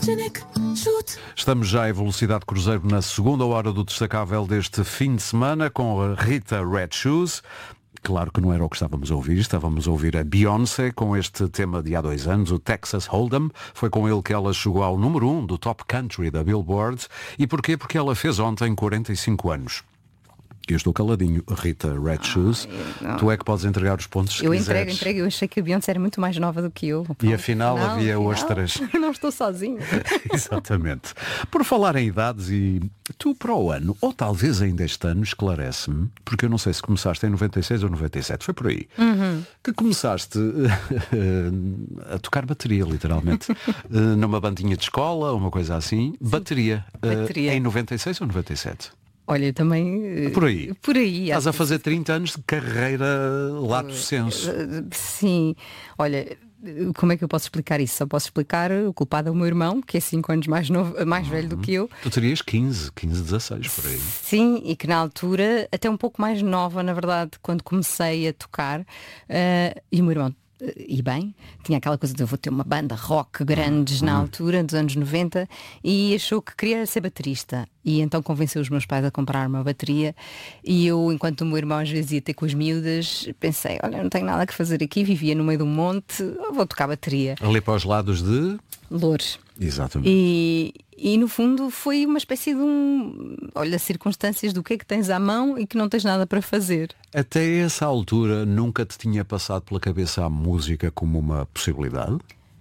Estamos já em velocidade cruzeiro na segunda hora do destacável deste fim de semana com a Rita Red Shoes. Claro que não era o que estávamos a ouvir a Beyoncé com este tema de há 2 anos, o Texas Hold'em. Foi com ele que ela chegou ao número 1 do Top Country da Billboard. E porquê? Porque ela fez ontem 45 anos. Eu estou caladinho, Rita Red Shoes. Tu é que podes entregar os pontos se quiseres. Eu entrego. Eu achei que a Beyoncé era muito mais nova do que eu. E afinal havia ostras. Não estou sozinho. Exatamente. Por falar em idades, e tu para o ano, ou talvez ainda este ano, esclarece-me, porque eu não sei se começaste em 96 ou 97, foi por aí, que começaste a tocar bateria, literalmente, numa bandinha de escola, uma coisa assim. Bateria. Em 96 ou 97? Olha, também... Por aí. Por aí. Estás a fazer 30 anos de carreira lato sensu. Sim. Olha, como é que eu posso explicar isso? Só posso explicar o culpado é o meu irmão, que é 5 anos mais velho do que eu. Tu terias 15, 16 por aí. Sim, e que na altura, até um pouco mais nova, na verdade, quando comecei a tocar, e o meu irmão, e bem, tinha aquela coisa de eu vou ter uma banda rock grandes na altura, dos anos 90, e achou que queria ser baterista. E então convenceu os meus pais a comprar uma bateria. E eu, enquanto o meu irmão às vezes ia ter com as miúdas, pensei, olha, não tenho nada que fazer aqui, vivia no meio de um monte, vou tocar bateria. Ali para os lados de... Loures. Exatamente. E no fundo foi uma espécie de olha, circunstâncias do que é que tens à mão e que não tens nada para fazer. Até essa altura nunca te tinha passado pela cabeça a música como uma possibilidade?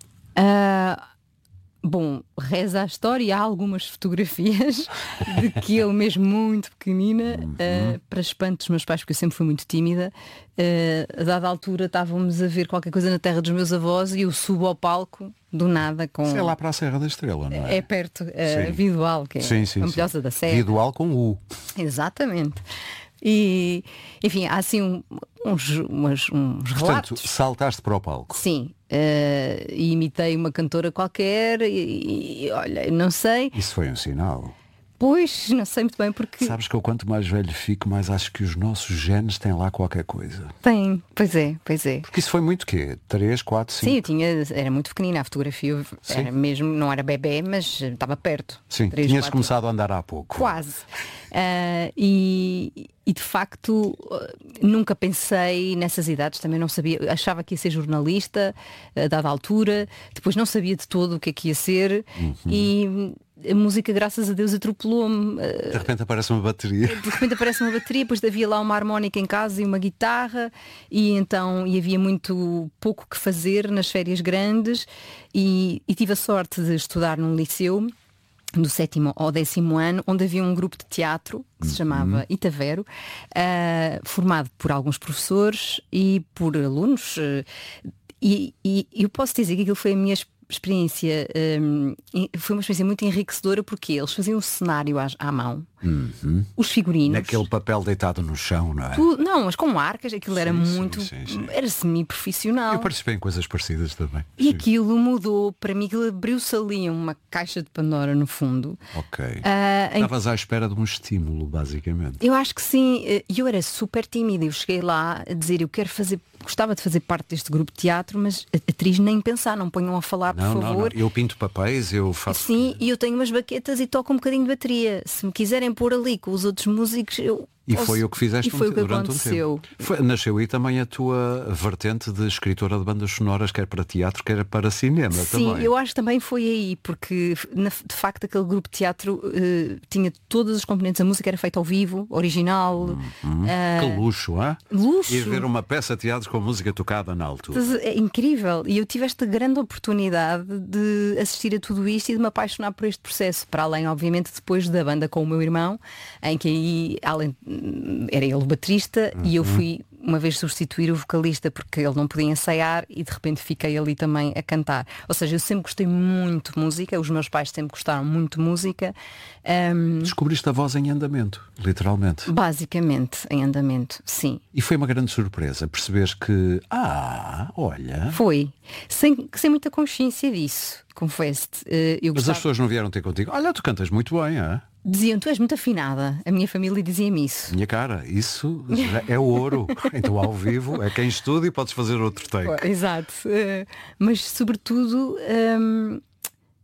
Bom, reza a história, há algumas fotografias de que eu mesmo muito pequenina, para espanto dos meus pais, porque eu sempre fui muito tímida, a dada altura estávamos a ver qualquer coisa na terra dos meus avós e eu subo ao palco do nada com... Sei lá para a Serra da Estrela, não é? É perto, Vidual, que é a Ampulhosa da Serra. Vidual com U. Exatamente. E, enfim, há assim uns relatos. Portanto, saltaste para o palco. Sim, e imitei uma cantora qualquer e olha, não sei. Isso foi um sinal. Pois, não sei muito bem porque... Sabes que eu quanto mais velho fico, mais acho que os nossos genes têm lá qualquer coisa. Tem, pois é. Porque isso foi muito quê? 3, 4, 5? Sim, era muito pequenina a fotografia, era mesmo, não era bebê, mas estava perto. Sim, 3, tinhas 4, começado a andar há pouco. Quase. E de facto nunca pensei nessas idades, também não sabia, achava que ia ser jornalista a dada altura, depois não sabia de todo o que é que ia ser e a música, graças a Deus, atropelou-me. De repente aparece uma bateria. Depois havia lá uma harmónica em casa e uma guitarra e havia muito pouco que fazer nas férias grandes e tive a sorte de estudar num liceu do 7º ao 10º ano, onde havia um grupo de teatro que se chamava Itavero, formado por alguns professores e por alunos, e eu posso dizer que aquilo foi a minha experiência, foi uma experiência muito enriquecedora, porque eles faziam um cenário à mão, os figurinos, naquele papel deitado no chão, não é? Não, mas com arcas, aquilo era muito, era semi-profissional. Eu participei em coisas parecidas também. E aquilo mudou, para mim aquilo abriu-se ali uma caixa de Pandora no fundo. Ok. Estavas à espera de um estímulo, basicamente. Eu acho que sim, eu era super tímida, eu cheguei lá a dizer, gostava de fazer parte deste grupo de teatro, mas atriz nem pensar, não ponham a falar, por favor. Não. Eu pinto papéis, eu faço... Sim, e eu tenho umas baquetas e toco um bocadinho de bateria. Se me quiserem pôr ali com os outros músicos, foi o que fizeste durante aconteceu. Um tempo. Nasceu aí também a tua vertente de escritora de bandas sonoras, quer para teatro, quer para cinema. Sim, também. eu acho que também foi aí, porque de facto aquele grupo de teatro tinha todas as componentes, a música era feita ao vivo, original. Que luxo, hein? Luxo. E ver uma peça de teatro com música tocada na altura. É incrível. E eu tive esta grande oportunidade de assistir a tudo isto e de me apaixonar por este processo. Para além, obviamente, depois da banda com o meu irmão, em que aí, além era ele o baterista e eu fui uma vez substituir o vocalista porque ele não podia ensaiar e de repente fiquei ali também a cantar. Ou seja, eu sempre gostei muito de música, os meus pais sempre gostaram muito de música. Descobriste a voz em andamento, literalmente. Basicamente, em andamento, sim. E foi uma grande surpresa perceberes que, olha... Foi. Sem muita consciência disso, confesso-te. Mas as pessoas não vieram ter contigo. Olha, tu cantas muito bem, é? Diziam, tu és muito afinada. A minha família dizia-me isso. Minha cara, isso já é ouro. Então ao vivo é quem estuda e podes fazer outro take. Exato. Mas sobretudo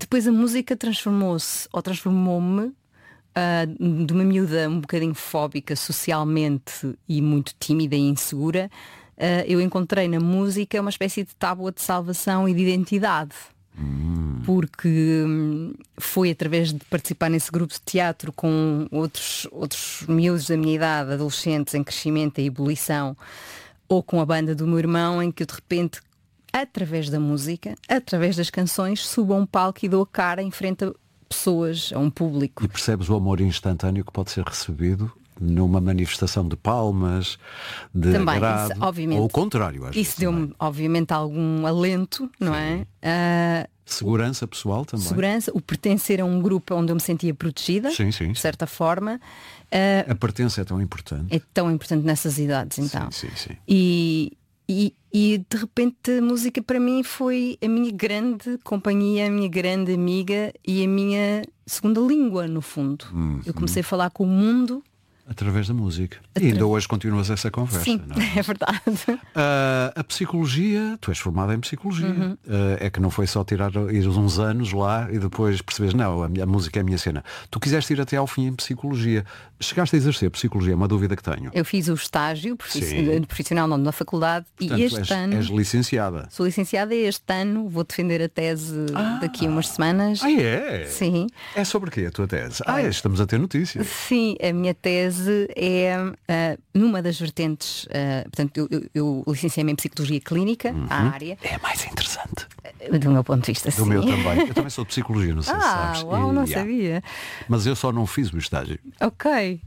depois a música transformou-me de uma miúda um bocadinho fóbica socialmente e muito tímida e insegura. Eu encontrei na música uma espécie de tábua de salvação e de identidade. Porque foi através de participar nesse grupo de teatro com outros miúdos da minha idade, adolescentes em crescimento e ebulição, ou com a banda do meu irmão, em que eu de repente, através da música, através das canções, subo a um palco e dou a cara em frente a pessoas, a um público. E percebes o amor instantâneo que pode ser recebido numa manifestação de palmas, de também, agrado, isso, obviamente, ou o contrário. Às vezes isso deu-me, obviamente, algum alento, não é? Segurança pessoal também. Segurança, o pertencer a um grupo onde eu me sentia protegida, sim, de certa forma. A pertença é tão importante. É tão importante nessas idades, então. Sim. E de repente a música para mim foi a minha grande companhia, a minha grande amiga e a minha segunda língua, no fundo. Eu comecei a falar com o mundo através da música. E ainda hoje continuas essa conversa. Sim, não é? é verdade. A psicologia, tu és formada em psicologia. É que não foi só ir uns anos lá e depois percebes, não, a música é a minha cena. Tu quiseste ir até ao fim em psicologia. Chegaste a exercer psicologia, é uma dúvida que tenho. Eu fiz o estágio profissional não, na faculdade. Portanto, e este ano és licenciada. Sou licenciada e este ano vou defender a tese daqui a umas semanas. É? Sim. É sobre quê a tua tese? Estamos a ter notícias. Sim, a minha tese é numa das vertentes, portanto, eu licenciei-me em Psicologia Clínica, a área. É a mais interessante. Do meu ponto de vista, sim. Do meu também. Eu também sou de Psicologia, não sei se sabes. Uau, não sabia. Mas eu só não fiz o estágio. Ok.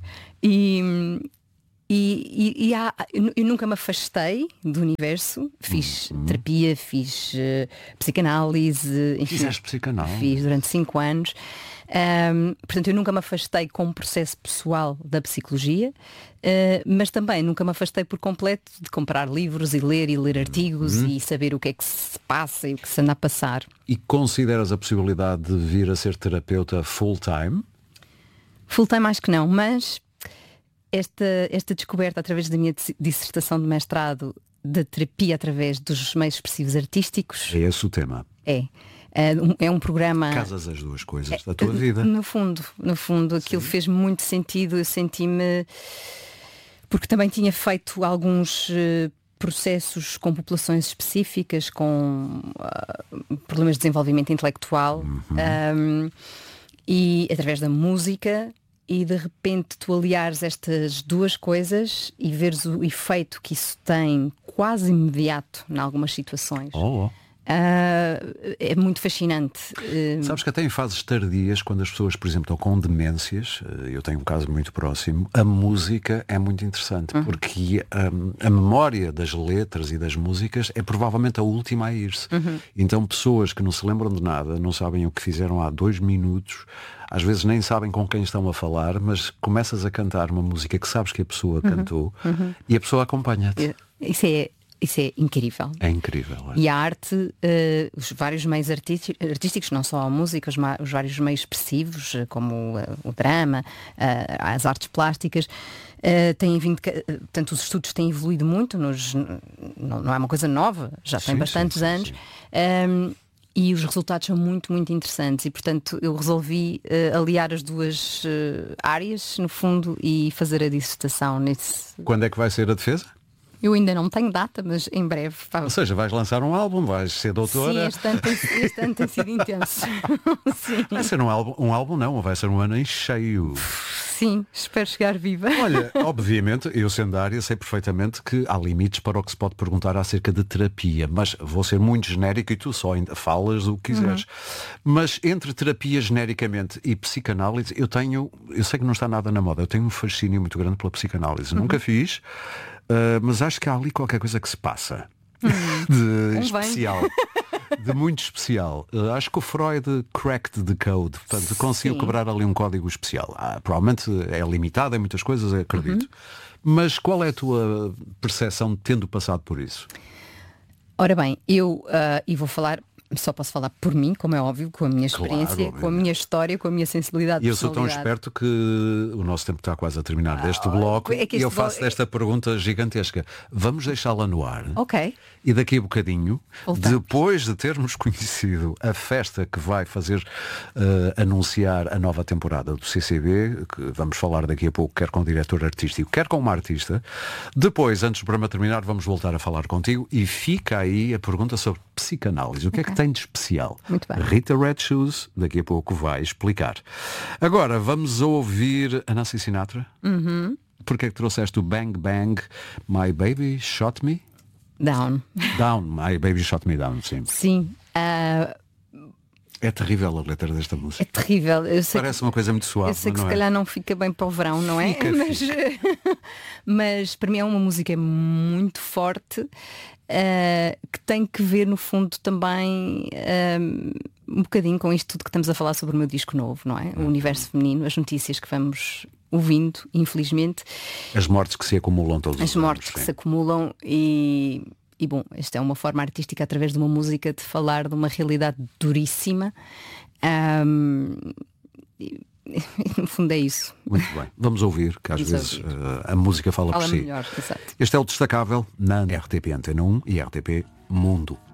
Eu nunca me afastei do universo. Fiz terapia, fiz psicanálise. Enfim, fizeste psicanálise? Fiz durante 5 anos. Portanto, eu nunca me afastei com o processo pessoal da psicologia, mas também nunca me afastei por completo de comprar livros e ler artigos e saber o que é que se passa e o que se anda a passar. E consideras a possibilidade de vir a ser terapeuta full-time? Full-time acho que não, mas esta descoberta através da minha dissertação de mestrado da terapia através dos meios expressivos artísticos. É esse o tema? É um programa. Casas as duas coisas da tua vida. No fundo, aquilo fez muito sentido. Eu senti-me. Porque também tinha feito alguns processos com populações específicas, com problemas de desenvolvimento intelectual, e através da música. E de repente tu aliares estas duas coisas e veres o efeito que isso tem quase imediato em algumas situações. É muito fascinante. Sabes que até em fases tardias, quando as pessoas, por exemplo, estão com demências, eu tenho um caso muito próximo, a música é muito interessante, porque a memória das letras e das músicas é provavelmente a última a ir-se. Então pessoas que não se lembram de nada, não sabem o que fizeram há 2 minutos, às vezes nem sabem com quem estão a falar, mas começas a cantar uma música que sabes que a pessoa cantou e a pessoa acompanha-te. Isso é incrível. É incrível. E a arte, os vários meios artísticos, não só a música, os vários meios expressivos, como o drama, as artes plásticas, têm vindo, portanto, os estudos têm evoluído muito, não é uma coisa nova, já tem bastantes anos. E os resultados são muito, muito interessantes. E, portanto, eu resolvi aliar as duas áreas, no fundo, e fazer a dissertação nesse... Quando é que vai ser a defesa? Eu ainda não tenho data, mas em breve. Ou seja, vais lançar um álbum, vais ser doutora. Sim, este ano tem sido intenso. Sim. Vai ser um álbum não, vai ser um ano em cheio. Sim, espero chegar viva. Olha, obviamente, eu sendo da área sei perfeitamente que há limites para o que se pode perguntar acerca de terapia, mas vou ser muito genérico e tu só ainda falas o que quiseres. Mas entre terapia genericamente e psicanálise, eu sei que não está nada na moda, eu tenho um fascínio muito grande pela psicanálise. Nunca fiz, mas acho que há ali qualquer coisa que se passa de especial. De muito especial. Acho que o Freud cracked the code. Portanto, conseguiu quebrar ali um código especial. Provavelmente é limitado em muitas coisas, eu acredito. Mas qual é a tua percepção tendo passado por isso? Ora bem, eu vou falar só posso falar por mim, como é óbvio, com a minha experiência, com a minha história, com a minha sensibilidade. E eu sou tão esperto que o nosso tempo está quase a terminar deste bloco é que e eu este faço esta pergunta gigantesca. Vamos deixá-la no ar. Ok. E daqui a bocadinho, Voltamos. depois de termos conhecido a festa que vai fazer anunciar a nova temporada do CCB, que vamos falar daqui a pouco, quer com o diretor artístico, quer com uma artista, depois, antes do programa terminar, vamos voltar a falar contigo e fica aí a pergunta sobre psicanálise. O que é que tem de especial? Muito bem. Rita Red Shoes, daqui a pouco vai explicar. Agora, vamos ouvir a Nancy Sinatra. Porque é que trouxeste o Bang Bang, My Baby Shot Me? Down. Down, My Baby Shot Me Down, sim. Sim. É terrível a letra desta É música. terrível. Eu sei Parece uma coisa muito suave, eu sei que não se é? calhar não fica bem para o verão, não é? Fica, Mas para mim é uma música muito forte, que tem que ver no fundo também um bocadinho com isto tudo que estamos a falar sobre o meu disco novo, não é? O universo feminino, as notícias que vamos ouvindo, infelizmente. As mortes que se acumulam todos os As anos. mortes que sim. se acumulam e bom, esta é uma forma artística através de uma música de falar de uma realidade duríssima. No fundo é isso. Muito bem. Vamos ouvir, que às Vamos vezes ouvir. a música fala Fala por si. melhor, exato. Este é o Destacável na RTP Antena 1 e RTP Mundo.